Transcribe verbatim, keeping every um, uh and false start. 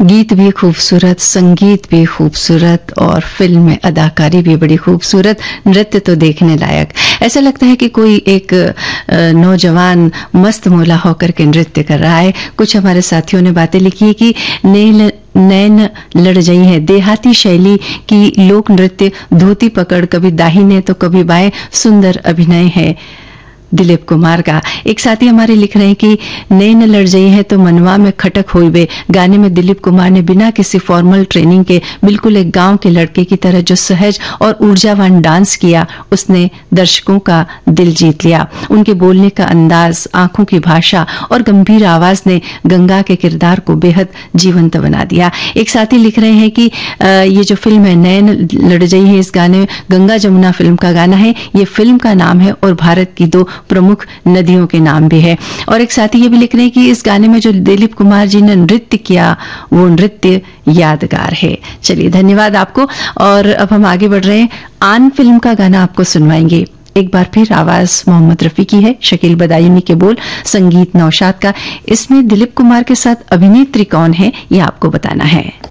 गीत भी खूबसूरत, संगीत भी खूबसूरत और फिल्म में अदाकारी भी बड़ी खूबसूरत, नृत्य तो देखने लायक। ऐसा लगता है कि कोई एक नौजवान मस्त मोला होकर के नृत्य कर रहा है। कुछ हमारे साथियों ने बातें लिखी है कि नैन नैन लड़ गई है, देहाती शैली की लोक नृत्य, धोती पकड़ कभी दाहिने तो कभी बाएं, सुंदर अभिनय है दिलीप कुमार का। एक साथी हमारे लिख रहे हैं कि नैन लड़ गई है तो मनवा में खटक हुई बे, गाने में दिलीप कुमार ने बिना किसी फॉर्मल ट्रेनिंग के बिल्कुल एक गांव के लड़के की तरह जो सहज और ऊर्जावान डांस किया, उसने दर्शकों का दिल जीत लिया। उनके बोलने का अंदाज, आंखों की भाषा और गंभीर आवाज ने गंगा के किरदार को बेहद जीवंत बना दिया। एक साथी लिख रहे हैं कि ये जो फिल्म है नैन लड़ गई है, इस गाने गंगा जमुना फिल्म का गाना है, ये फिल्म का नाम है और भारत की दो प्रमुख नदियों के नाम भी है। और एक साथी ये भी लिख रहे हैं कि इस गाने में जो दिलीप कुमार जी ने नृत्य किया वो नृत्य यादगार है। चलिए धन्यवाद आपको। और अब हम आगे बढ़ रहे हैं, आन फिल्म का गाना आपको सुनवाएंगे। एक बार फिर आवाज मोहम्मद रफी की है, शकील बदायूनी के बोल, संगीत नौशाद का। इसमें दिलीप कुमार के साथ अभिनेत्री कौन है ये आपको बताना है।